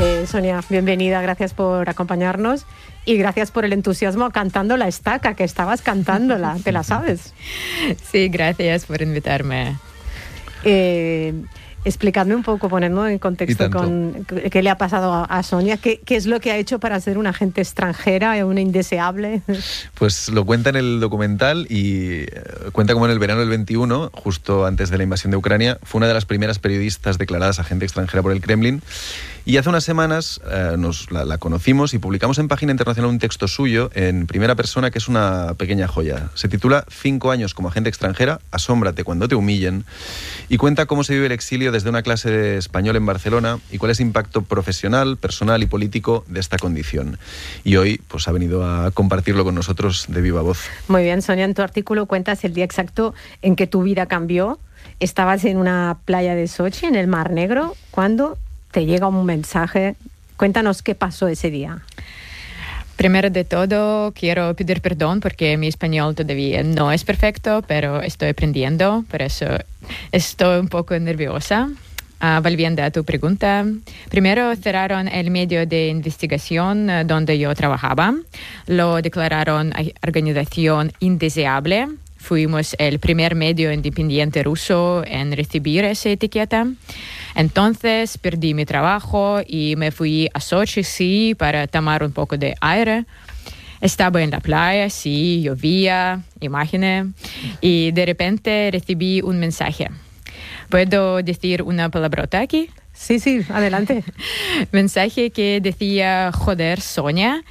Sonia, bienvenida, gracias por acompañarnos y gracias por el entusiasmo cantando la estaca, que estabas cantándola, ¿te la sabes? Sí, gracias por invitarme. Explicadme un poco, ponernos en contexto con qué le ha pasado a Sonia, qué es lo que ha hecho para ser una agente extranjera, una indeseable. Pues lo cuenta en el documental y cuenta como en el verano del 21, justo antes de la invasión de Ucrania, fue una de las primeras periodistas declaradas agente extranjera por el Kremlin. Y hace unas semanas la conocimos y publicamos en Página Internacional un texto suyo en primera persona que es una pequeña joya. Se titula 5 años como agente extranjera, asómbrate cuando te humillen, y cuenta cómo se vive el exilio desde una clase de español en Barcelona y cuál es el impacto profesional, personal y político de esta condición. Y hoy pues ha venido a compartirlo con nosotros de viva voz. Muy bien, Sonia, en tu artículo cuentas el día exacto en que tu vida cambió. Estabas en una playa de Sochi, en el Mar Negro, cuando te llega un mensaje. Cuéntanos qué pasó ese día. Primero de todo, quiero pedir perdón porque mi español todavía no es perfecto, pero estoy aprendiendo, por eso estoy un poco nerviosa. Volviendo a tu pregunta, primero cerraron el medio de investigación donde yo trabajaba. Lo declararon organización indeseable. Fuimos el primer medio independiente ruso en recibir esa etiqueta. Entonces perdí mi trabajo y me fui a Sochi, sí, para tomar un poco de aire. Estaba en la playa, sí, llovía, imaginé, y de repente recibí un mensaje. ¿Puedo decir una palabrota aquí? Sí, adelante. Mensaje que decía, joder, Sonia.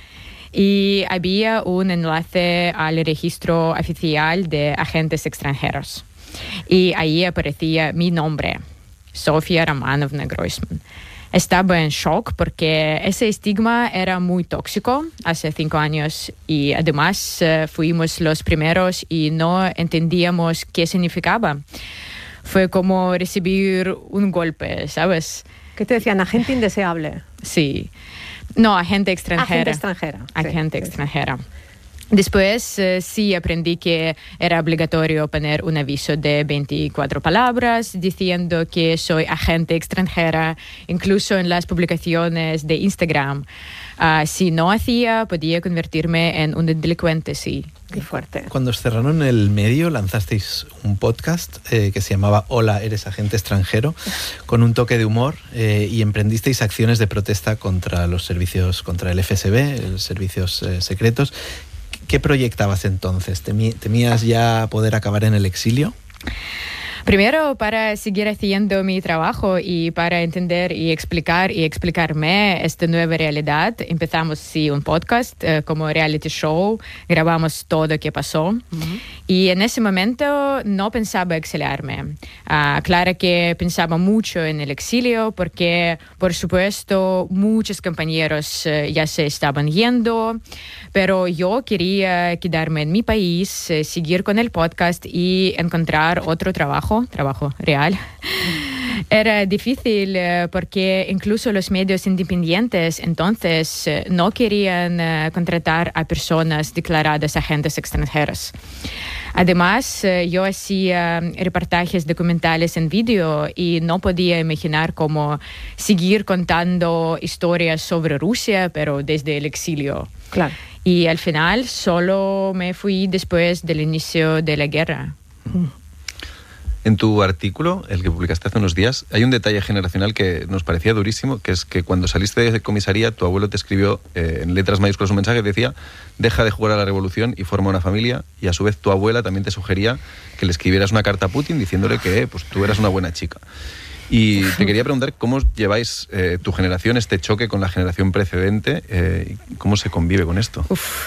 Y había un enlace al registro oficial de agentes extranjeros. Y ahí aparecía mi nombre, Sofía Romanovna Groisman. Estaba en shock porque ese estigma era muy tóxico hace 5 años y además fuimos los primeros y no entendíamos qué significaba. Fue como recibir un golpe, ¿sabes? ¿Qué te decían? ¿Agente indeseable? Sí. No, agente extranjera. Agente extranjera. Después sí aprendí que era obligatorio poner un aviso de 24 palabras diciendo que soy agente extranjera, incluso en las publicaciones de Instagram. Si no hacía, podía convertirme en un delincuente, sí. Qué fuerte. Cuando os cerraron el medio, lanzasteis un podcast que se llamaba Hola, eres agente extranjero, con un toque de humor y emprendisteis acciones de protesta contra los servicios, contra el FSB, los servicios secretos. ¿Qué proyectabas entonces? ¿Temías ya poder acabar en el exilio? Primero, para seguir haciendo mi trabajo y para entender y explicarme esta nueva realidad, empezamos un podcast como reality show, grabamos todo lo que pasó. Y en ese momento no pensaba exiliarme. Claro que pensaba mucho en el exilio porque, por supuesto, muchos compañeros ya se estaban yendo, pero yo quería quedarme en mi país, seguir con el podcast y encontrar otro trabajo real. Era difícil porque incluso los medios independientes entonces no querían contratar a personas declaradas agentes extranjeros. Además, yo hacía reportajes documentales en vídeo y no podía imaginar cómo seguir contando historias sobre Rusia, pero desde el exilio. Claro. Y al final solo me fui después del inicio de la guerra. En tu artículo, el que publicaste hace unos días, hay un detalle generacional que nos parecía durísimo, que es que cuando saliste de comisaría, tu abuelo te escribió en letras mayúsculas un mensaje que decía: deja de jugar a la revolución y forma una familia, y a su vez tu abuela también te sugería que le escribieras una carta a Putin diciéndole que pues, tú eras una buena chica. Y te quería preguntar cómo lleváis tu generación este choque con la generación precedente, ¿cómo se convive con esto?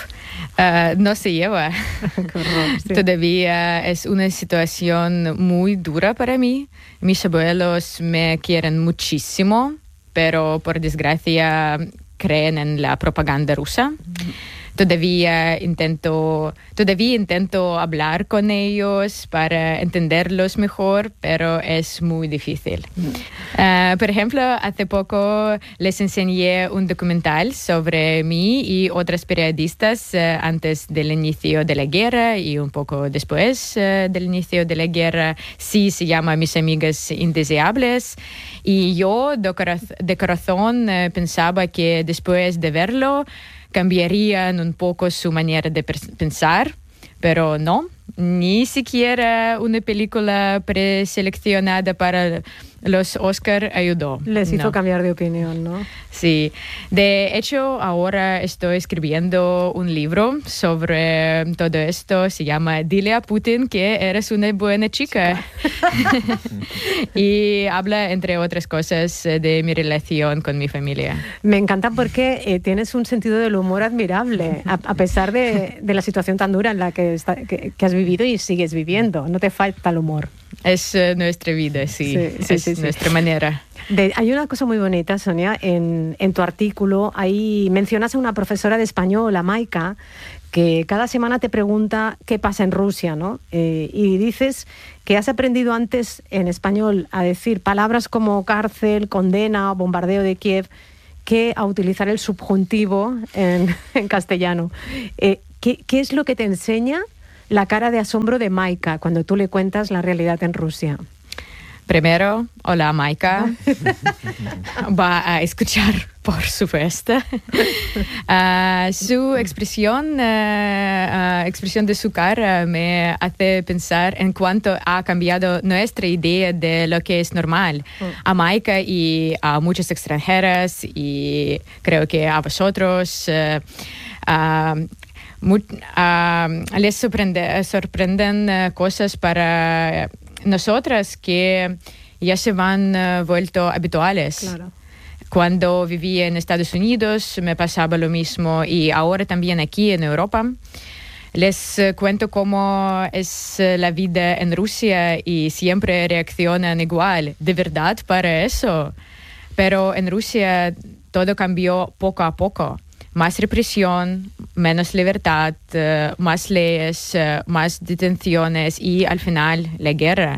No se lleva. Sí. Todavía es una situación muy dura para mí. Mis abuelos me quieren muchísimo, pero por desgracia creen en la propaganda rusa. Todavía intento hablar con ellos para entenderlos mejor, pero es muy difícil. Por ejemplo, hace poco les enseñé un documental sobre mí y otras periodistas antes del inicio de la guerra y un poco después del inicio de la guerra. Sí, se llama Mis amigas indeseables. Y yo de corazón pensaba que después de verlo cambiarían un poco su manera de pensar, pero no, ni siquiera una película preseleccionada para los Oscar ayudó. Les hizo cambiar de opinión, ¿no? Sí. De hecho, ahora estoy escribiendo un libro sobre todo esto. Se llama Dile a Putin que eres una buena chica. Y habla, entre otras cosas, de mi relación con mi familia. Me encanta porque tienes un sentido del humor admirable, a pesar de la situación tan dura en la que has vivido y sigues viviendo. No te falta el humor. Es nuestra vida, sí. Es nuestra manera. Hay una cosa muy bonita, Sonia, en tu artículo. Ahí mencionas a una profesora de español, a Maika, que cada semana te pregunta qué pasa en Rusia, ¿no? Y dices que has aprendido antes en español a decir palabras como cárcel, condena, bombardeo de Kiev, que a utilizar el subjuntivo en castellano. ¿Qué es lo que te enseña la cara de asombro de Maika cuando tú le cuentas la realidad en Rusia? Primero, hola Maika. Va a escuchar, por supuesto. Su expresión de su cara me hace pensar en cuánto ha cambiado nuestra idea de lo que es normal. A Maika y a muchas extranjeras, y creo que a vosotros, les sorprenden cosas para nosotras que ya se van vuelto habituales. Claro. Cuando vivía en Estados Unidos me pasaba lo mismo, y ahora también aquí en Europa. Les cuento cómo es la vida en Rusia y siempre reaccionan igual. ¿De verdad para eso? Pero en Rusia todo cambió poco a poco. Más represión, menos libertad, más leyes, más detenciones y al final la guerra.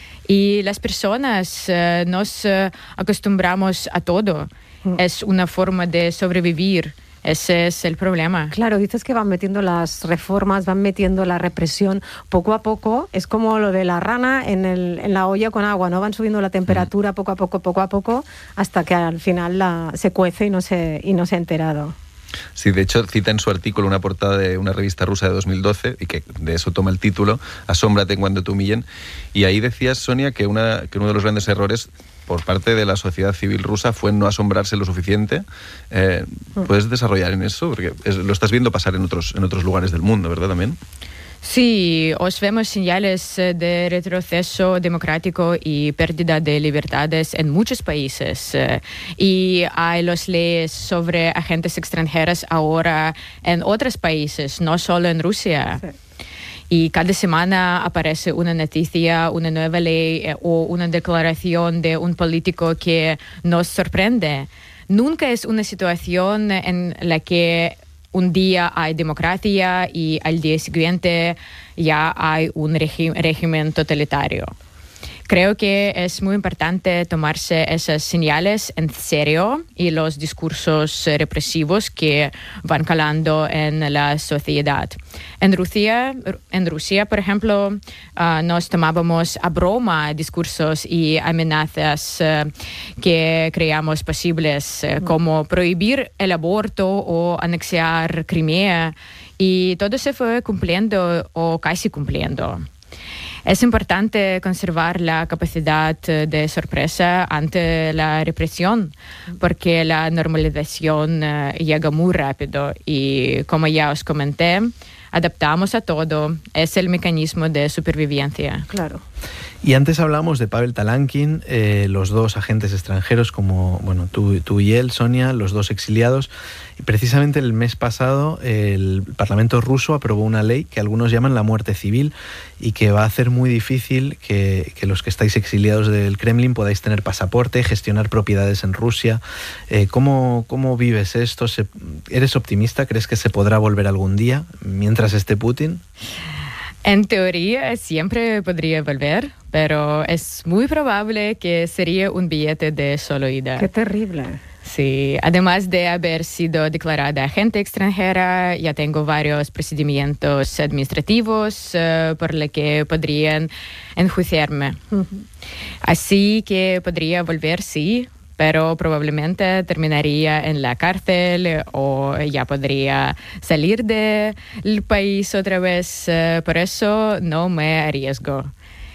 Y las personas nos acostumbramos a todo. Es una forma de sobrevivir. Ese es el problema. Claro, dices que van metiendo las reformas, van metiendo la represión poco a poco. Es como lo de la rana en la olla con agua, ¿no? Van subiendo la temperatura poco a poco, hasta que al final se cuece y no se ha enterado. Sí, de hecho cita en su artículo una portada de una revista rusa de 2012 y que de eso toma el título, Asómbrate cuando te humillen. Y ahí decías, Sonia, que uno de los grandes errores por parte de la sociedad civil rusa fue no asombrarse lo suficiente. ¿Puedes desarrollar en eso? Porque lo estás viendo pasar en otros lugares del mundo, ¿verdad? También. Sí, os vemos señales de retroceso democrático y pérdida de libertades en muchos países. Y hay las leyes sobre agentes extranjeros ahora en otros países, no solo en Rusia. Sí. Y cada semana aparece una noticia, una nueva ley o una declaración de un político que nos sorprende. Nunca es una situación en la que un día hay democracia y al día siguiente ya hay un régimen totalitario. Creo que es muy importante tomarse esas señales en serio y los discursos represivos que van calando en la sociedad. En Rusia, por ejemplo, nos tomábamos a broma discursos y amenazas que creíamos posibles, como prohibir el aborto o anexar Crimea, y todo se fue cumpliendo o casi cumpliendo. Es importante conservar la capacidad de sorpresa ante la represión, porque la normalización llega muy rápido y, como ya os comenté, adaptamos a todo. Es el mecanismo de supervivencia. Claro. Y antes hablábamos de Pavel Talankin, los dos agentes extranjeros, como bueno, tú y él, Sonia, los dos exiliados. Y precisamente el mes pasado el Parlamento ruso aprobó una ley que algunos llaman la muerte civil y que va a hacer muy difícil que los que estáis exiliados del Kremlin podáis tener pasaporte, gestionar propiedades en Rusia. ¿Cómo vives esto? ¿Eres optimista? ¿Crees que se podrá volver algún día mientras esté Putin? En teoría siempre podría volver, pero es muy probable que sería un billete de solo ida. ¡Qué terrible! Sí, además de haber sido declarada agente extranjera, ya tengo varios procedimientos administrativos por los que podrían enjuiciarme. Así que podría volver, sí, pero probablemente terminaría en la cárcel o ya podría salir del país otra vez. Por eso no me arriesgo.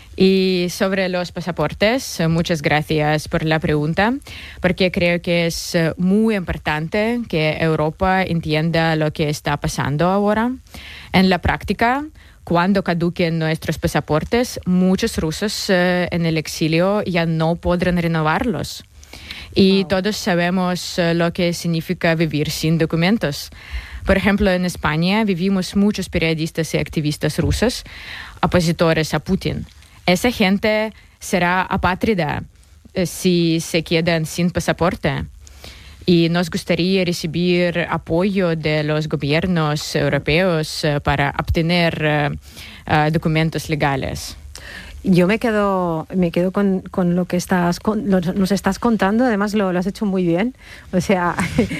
Y sobre los pasaportes, muchas gracias por la pregunta, porque creo que es muy importante que Europa entienda lo que está pasando ahora. En la práctica, cuando caduquen nuestros pasaportes, muchos rusos en el exilio ya no podrán renovarlos. Y todos sabemos lo que significa vivir sin documentos. Por ejemplo, en España vivimos muchos periodistas y activistas rusos, opositores a Putin. Esa gente será apátrida si se quedan sin pasaporte. Y nos gustaría recibir apoyo de los gobiernos europeos para obtener documentos legales. Yo me quedo con lo que nos estás contando. Además lo has hecho muy bien. O sea,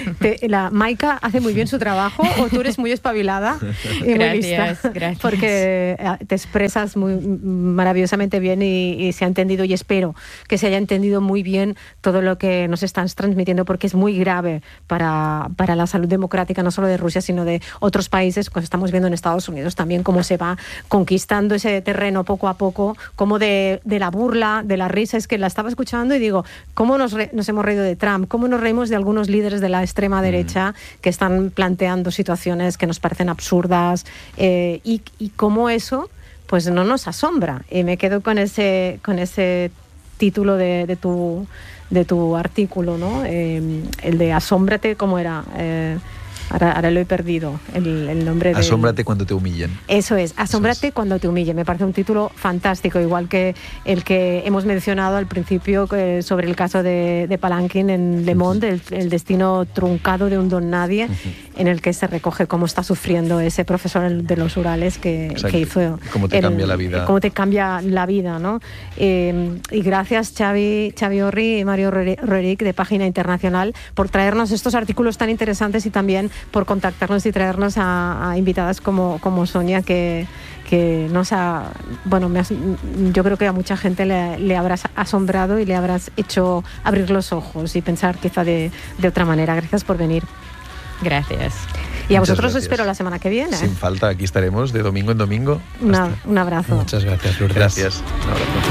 la Maika hace muy bien su trabajo, o tú eres muy espabilada y muy lista, gracias. Porque te expresas muy maravillosamente bien y se ha entendido, y espero que se haya entendido muy bien todo lo que nos estás transmitiendo, porque es muy grave para la salud democrática, no solo de Rusia, sino de otros países. Pues estamos viendo en Estados Unidos también cómo se va conquistando ese terreno poco a poco, como de la burla, de la risa. Es que la estaba escuchando y digo, ¿cómo nos hemos reído de Trump? ¿Cómo nos reímos de algunos líderes de la extrema derecha que están planteando situaciones que nos parecen absurdas? Y cómo eso pues no nos asombra. Y me quedo con ese título de tu artículo, ¿no? El de Asómbrate, ¿cómo era? Ahora lo he perdido, el nombre de... Asómbrate cuando te humillen. Eso es, Asómbrate cuando te humillen. Me parece un título fantástico, igual que el que hemos mencionado al principio sobre el caso de Palankin en Le Monde, el destino truncado de un don nadie, en el que se recoge cómo está sufriendo ese profesor de los Urales que hizo... Cómo te cambia la vida. Cómo te cambia la vida, ¿no? Y gracias Xavi Orri y Mario Roerich de Página Internacional por traernos estos artículos tan interesantes, y también por contactarnos y traernos a invitadas como Sonia, que nos ha... Bueno, yo creo que a mucha gente le habrás asombrado y le habrás hecho abrir los ojos y pensar quizá de otra manera. Gracias por venir. Gracias. Y a vosotros os espero la semana que viene. Sin falta, aquí estaremos de domingo en domingo. Un abrazo. Muchas gracias, Lourdes. Gracias. Un abrazo.